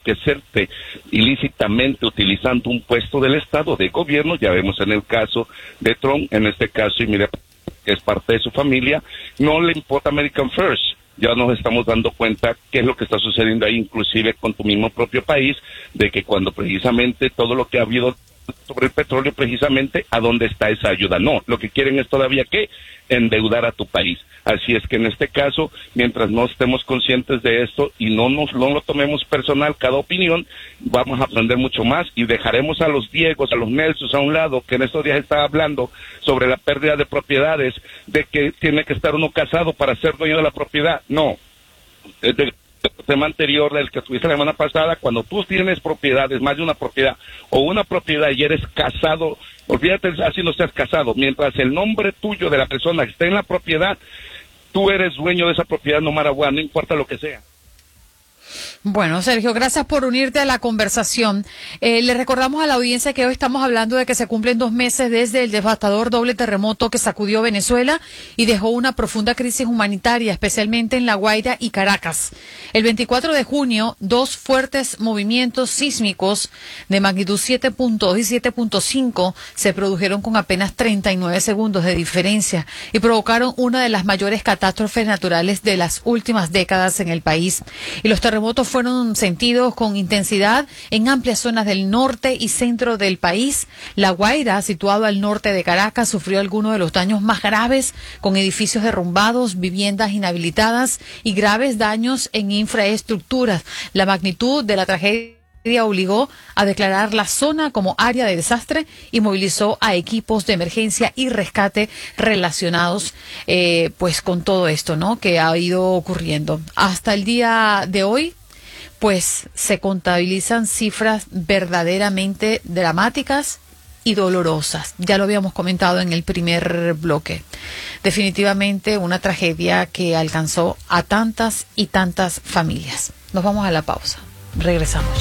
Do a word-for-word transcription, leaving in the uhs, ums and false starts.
enriquecerte ilícitamente utilizando un puesto del Estado, de gobierno. Ya vemos en el caso de Trump, en este caso, y mire, que es parte de su familia, no le importa American First. Ya nos estamos dando cuenta qué es lo que está sucediendo ahí, inclusive con tu mismo propio país, de que cuando precisamente todo lo que ha habido sobre el petróleo, precisamente, ¿a dónde está esa ayuda? No, lo que quieren es todavía, ¿qué? Endeudar a tu país. Así es que en este caso, mientras no estemos conscientes de esto y no nos no lo tomemos personal cada opinión, vamos a aprender mucho más y dejaremos a los Diegos, a los Nelsons a un lado, que en estos días estaba hablando sobre la pérdida de propiedades, de que tiene que estar uno casado para ser dueño de la propiedad. No, es de el tema anterior del que estuviste la semana pasada, cuando tú tienes propiedades, más de una propiedad, o una propiedad y eres casado, olvídate así no seas casado, mientras el nombre tuyo de la persona que esté en la propiedad, tú eres dueño de esa propiedad, no maravilla, no importa lo que sea. Bueno, Sergio, gracias por unirte a la conversación. Eh, le recordamos a la audiencia que hoy estamos hablando de que se cumplen dos meses desde el devastador doble terremoto que sacudió Venezuela y dejó una profunda crisis humanitaria, especialmente en La Guaira y Caracas. El veinticuatro de junio, dos fuertes movimientos sísmicos de magnitud siete punto dos y siete punto cinco se produjeron con apenas treinta y nueve segundos de diferencia y provocaron una de las mayores catástrofes naturales de las últimas décadas en el país. Y los terremotos fueron sentidos con intensidad en amplias zonas del norte y centro del país. La Guaira, situado al norte de Caracas, sufrió algunos de los daños más graves, con edificios derrumbados, viviendas inhabilitadas y graves daños en infraestructuras. La magnitud de la tragedia obligó a declarar la zona como área de desastre y movilizó a equipos de emergencia y rescate relacionados eh, pues con todo esto, ¿no?, que ha ido ocurriendo. Hasta el día de hoy, pues se contabilizan cifras verdaderamente dramáticas y dolorosas. Ya lo habíamos comentado en el primer bloque. Definitivamente una tragedia que alcanzó a tantas y tantas familias. Nos vamos a la pausa. Regresamos.